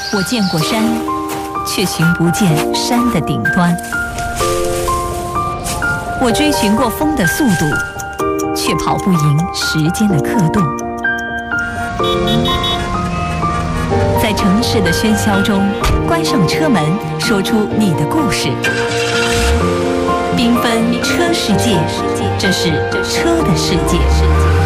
我见过山，却寻不见山的顶端；我追寻过风的速度，却跑不赢时间的刻度。在城市的喧嚣中，关上车门，说出你的故事。缤纷车世界，这是车的世界。